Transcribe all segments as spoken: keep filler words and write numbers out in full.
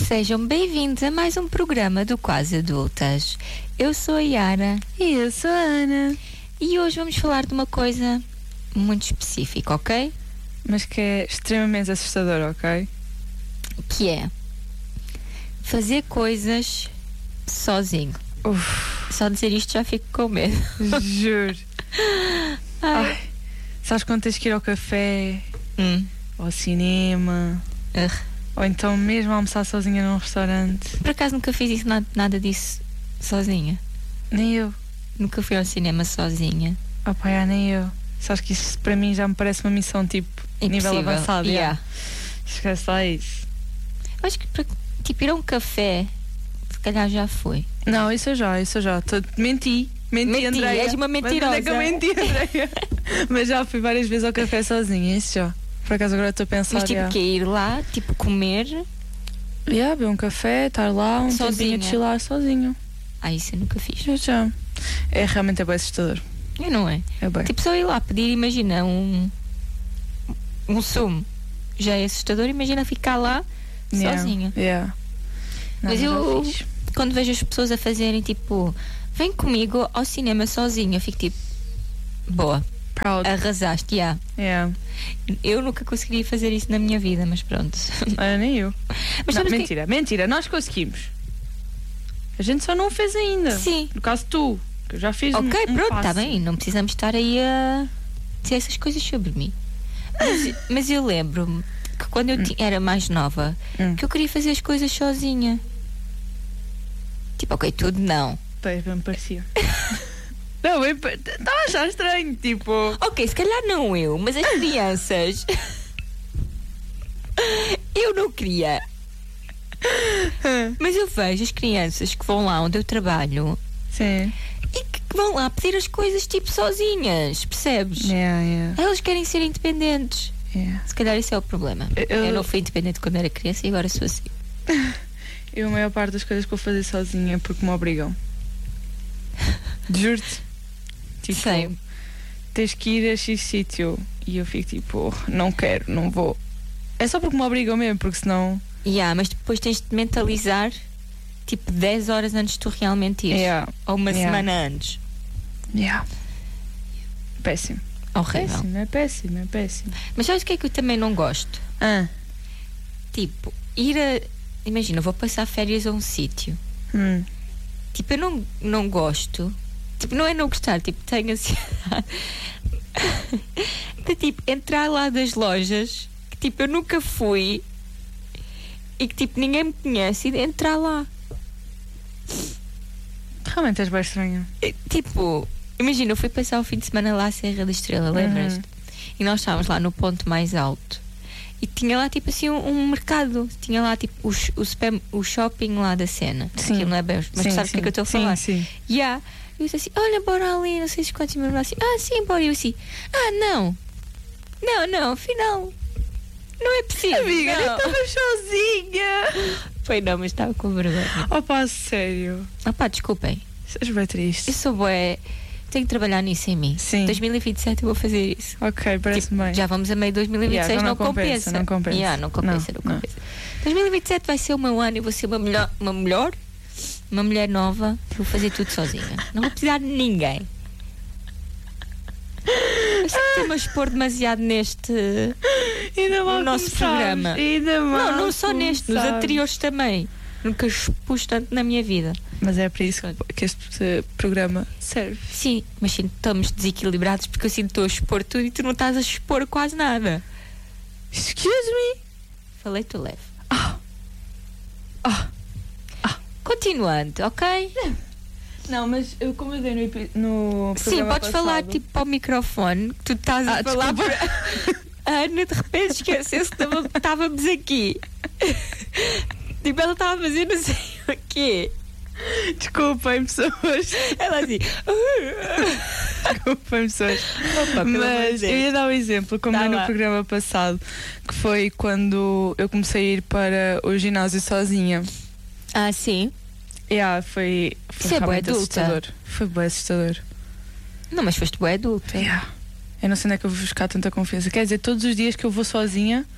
Sejam bem-vindos a mais um programa do Quase Adultas. Eu sou a Yara. E eu sou a Ana. E hoje vamos falar de uma coisa muito específica, ok? Mas que é extremamente assustador, ok? Que é fazer coisas sozinho. Uf. Só dizer isto já fico com medo. Juro. Ai. Ai. Sabes quando tens que ir ao café, Hum. ao cinema, Ugh. ou então mesmo almoçar sozinha num restaurante? Por acaso nunca fiz isso, nada, nada disso sozinha. Nem eu. Nunca fui ao cinema sozinha. Oh pai, ah, nem eu. Sabes que isso para mim já me parece uma missão tipo nível Impossível. avançado. Yeah. Yeah. Esquece lá isso. Eu acho que para, tipo, ir a um café, se calhar já foi. Não, isso eu já, isso eu já. Tô, menti. Menti, Menti, Andreia. és uma mentirosa. Mas é que eu menti, Andreia. Mas já fui várias vezes ao café sozinha, isso já. Por acaso agora estou a pensar. Mas tipo, yeah. que é ir lá, tipo, comer. Yeah, beber um café, estar lá, um Sozinha. tempinho de chilar sozinho. Ah, isso eu nunca fiz. Já, já. É realmente é bem assustador. É, não é? É bem. Tipo, só ir lá pedir, imagina, um, um sumo. Já é assustador, imagina ficar lá Yeah, sozinha. Yeah. Não, Mas já eu, fiz. quando vejo as pessoas a fazerem, tipo, vem comigo ao cinema sozinha, eu fico tipo, boa, Proud. arrasaste, já. Yeah. Eu nunca conseguiria fazer isso na minha vida, mas pronto. Ah, nem eu. Mas Não, sabes que- mentira, mentira, nós conseguimos. A gente só não o fez ainda. Sim. No caso tu, que eu já fiz um, Ok, um pronto, passo. está bem, não precisamos estar aí a dizer essas coisas sobre mim. Mas, mas eu lembro-me que quando eu ti- era mais nova, Hum. que eu queria fazer as coisas sozinha. Tipo, ok, tudo não. Pois, bem me parecia. Não, eu estava a achar estranho, tipo. Ok, se calhar não eu, mas as crianças. Eu não queria. Mas eu vejo as crianças que vão lá onde eu trabalho Sim. e que vão lá pedir as coisas tipo sozinhas, percebes? Yeah, yeah, Elas querem ser independentes. yeah. Se calhar esse é o problema. Eu- Eu não fui independente quando era criança e agora sou assim. Eu, a maior parte das coisas que vou fazer sozinha é porque me obrigam. Juro-te. Tipo, Sei. tens que ir a X sítio. E eu fico tipo, não quero, não vou. É só porque me obrigam mesmo, porque senão. Yeah, mas depois tens de mentalizar tipo dez horas antes de tu realmente ires. Yeah. Ou uma Yeah. semana antes. Yeah. Péssimo. Horrível. Péssimo, é péssimo, é péssimo. Mas sabes o que é que eu também não gosto? Ah. Tipo, ir a. Imagina, vou passar férias a um sítio. Hum. Tipo, eu não, não gosto. Tipo, não é não gostar, tipo, tenho ansiedade de tipo entrar lá das lojas que tipo eu nunca fui e que tipo ninguém me conhece e de entrar lá. Realmente és bem estranha. E, tipo, imagina, eu fui passar o fim de semana lá à Serra da Estrela, lembras-te? E nós estávamos lá no ponto mais alto e tinha lá tipo assim um, um mercado, tinha lá tipo o, sh- o, spam, o shopping lá da cena. Sim. Aquilo não é bem, mas Sim, tu sabes o que é que eu estou a falar? Sim, sim. Yeah. Eu disse assim, olha, bora ali, não sei se quantos minutos assim, ah, sim, bora. E eu assim, ah, não, não, não, afinal, não é possível. Amiga, não. eu estava sozinha. Foi não, mas estava com vergonha. Opa, sério. Ah pá, desculpem, És bem triste. eu sou bué, tenho que trabalhar nisso em mim. Sim. dois mil e vinte e sete eu vou fazer isso. Ok, parece Tipo, bem. já vamos a meio de dois mil e vinte e seis, Yeah, já não, não compensa, compensa. não compensa. Yeah, não compensa, não, Não, compensa. dois mil e vinte e sete vai ser o meu ano e vou ser uma melhor, uma melhor, uma mulher nova, vou fazer tudo sozinha. Não vou precisar de ninguém. Eu sei que estou-me a expor demasiado neste. Ainda mal no nosso começaste, programa. Ainda mal Não, não só neste, nos começaste. anteriores também. Nunca expus tanto na minha vida. Mas é para isso que- que este eh, programa serve. Sim, mas sinto que estamos desequilibrados porque eu sinto que estou a expor tudo e tu não estás a expor quase nada. Excuse me. Falei, tu leve. Ah. Ah. Continuando, ok? Não, mas eu, como eu dei no, epi- no Sim, programa podes falar passado- tipo para o microfone que tu estás a Ah, falar desculpa. para... A Ana de repente esqueceu-se que estava- estávamos aqui. Tipo, ela estava a fazer não sei o quê. Desculpem, pessoas. Ela assim. Desculpem, pessoas. Opa, pelo amor de Mas Deus. eu ia dar um exemplo, como Dá dei no lá. programa passado, que foi quando eu comecei a ir para o ginásio sozinha. Ah, sim. Yeah, foi, foi Isso é bué realmente adulta. assustador. Foi bem assustador. Não, mas foste boa adulta. Yeah. Eu não sei onde é que eu vou buscar tanta confiança. Quer dizer, todos os dias que eu vou sozinha,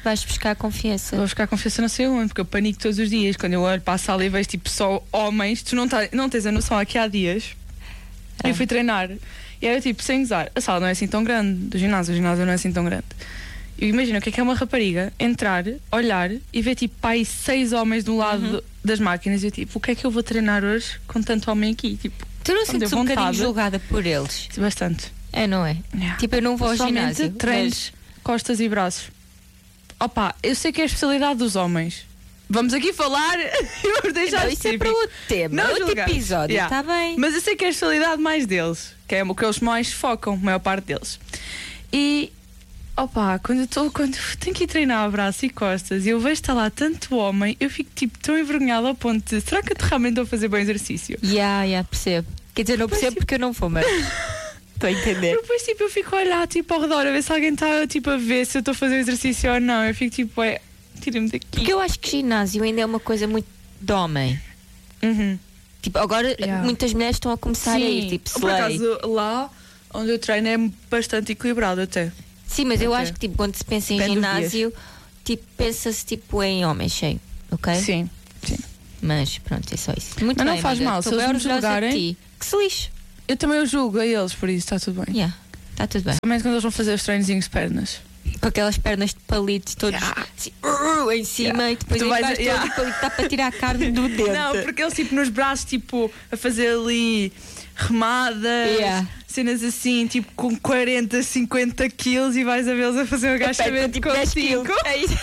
vais buscar confiança. Vou buscar confiança não sei onde, porque eu panico todos os dias. Quando eu olho para a sala e vejo tipo só homens, tu não, tá, não tens a noção, aqui há dias ah. eu fui treinar e era tipo, sem gozar, a sala não é assim tão grande, do ginásio, o ginásio não é assim tão grande. Eu imagino o que é que é uma rapariga entrar, olhar e ver tipo pai seis homens do lado uhum. das máquinas e eu tipo, o que é que eu vou treinar hoje com tanto homem aqui? Tipo, tu não sentes um bocadinho julgada por eles? Bastante. É, não é? Yeah. Tipo, eu não vou ao ginásio. Treinos, mas... costas e braços. Opa, eu sei que é a especialidade dos homens. Vamos aqui falar e vamos deixar não, isso é para outro tema, não outro julgar. Episódio, está yeah. bem. Mas eu sei que é a especialidade mais deles, que é o que eles mais focam, a maior parte deles. E, opa, quando eu, tô, quando eu tenho que ir treinar braço e costas e eu vejo estar lá tanto homem, eu fico tipo tão envergonhada ao ponto de, será que eu realmente estou a fazer bom exercício? Ya, yeah, ya, yeah, percebo. Quer dizer, não percebo porque eu não vou, mas... Estou a entender. Depois tipo, eu fico a olhar tipo, ao redor a ver se alguém está tipo, a ver se eu estou a fazer exercício ou não. Eu fico tipo, é, tira-me daqui. Porque eu acho que ginásio ainda é uma coisa muito de homem. Uhum. Tipo, agora yeah. muitas mulheres estão a começar Sim. a ir. Tipo, por acaso lá onde eu treino é bastante equilibrado até. Sim, mas eu até. acho que tipo, quando se pensa em Depende ginásio, tipo, pensa-se tipo, em homem cheio, ok? Sim, sim. Mas pronto, é só isso. Muito mas bem, não faz mal, se eles me julgarem. Que se lixe. Eu também os julgo a eles, por isso está tudo bem. Yeah, está tudo bem. Somente quando eles vão fazer os treinozinhos de pernas. Com aquelas pernas de palitos todos yeah. assim, uh, em cima yeah. e depois embaixo todo yeah. o palito está para tirar a carne do dente. Não, porque eles tipo nos braços tipo a fazer ali remadas, yeah. cenas assim, tipo com quarenta, cinquenta quilos e vais a vê-los a fazer um agachamento tipo com cinco. É isso.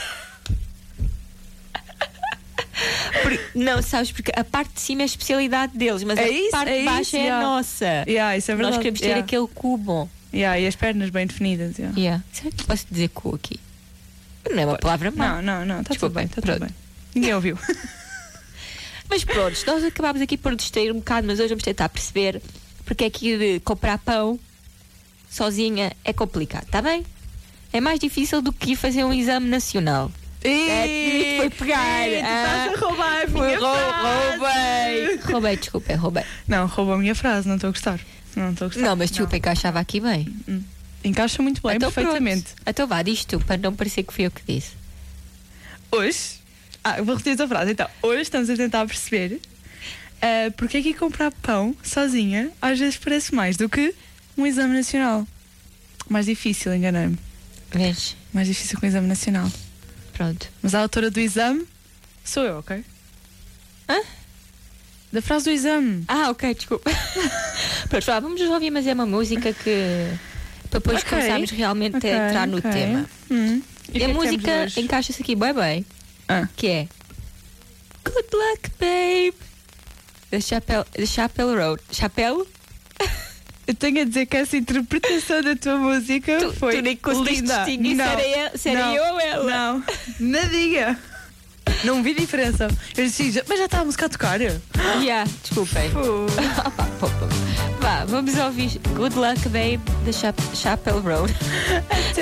Porque, não, sabes, porque a parte de cima é a especialidade deles, mas é a isso, parte é de baixo isso, é yeah. a nossa. Yeah, isso é verdade. Nós queremos ter yeah. aquele cu bom. Yeah, e as pernas bem definidas. Yeah. Yeah. Será que posso dizer cu aqui? Não é uma palavra má. Não, não, não, está tudo bem, está tudo bem. Ninguém ouviu. Mas pronto, nós acabámos aqui por distrair um bocado, mas hoje vamos tentar perceber porque é que ir comprar pão sozinha é complicado, está bem? É mais difícil do que ir fazer um exame nacional. E é, foi pegar. E, tu ah, estás a roubar a minha rou frase. Roubei. Roubei, desculpa, roubei. Não, roubou a minha frase, não estou a gostar. Não estou a gostar. Não, mas desculpa, encaixava aqui bem. Hum. Encaixa muito bem, então, perfeitamente. Pronto. Então vá, diz tu, para não parecer que fui eu que disse. Hoje, ah, vou repetir a frase. Então, hoje estamos a tentar perceber uh, porque é que ir comprar pão sozinha às vezes parece mais do que um exame nacional. Mais difícil, enganei-me. Vês? Mais difícil que um exame nacional. Pronto. Mas a autora do exame sou eu, ok? Hã? Da frase do exame. Ah, ok, desculpa. Pronto, vá, vamos ouvir, mas é uma música que para depois okay. começarmos realmente okay, a entrar no okay. tema. Hum. E, e a música encaixa-se aqui bem bem. Ah. Que é Good Luck Babe da Chapelle, da Chapelle Road. Chapelle? Eu tenho a dizer que essa interpretação da tua música tu, foi tu nem conseguiste distinguir se era, se era eu ou ela. Não, nadinha. Não vi diferença. Eu disse, mas já está a música a tocar? Yeah, desculpem. Uh. Vá, vamos ouvir Good Luck Babe da Chapelle Road.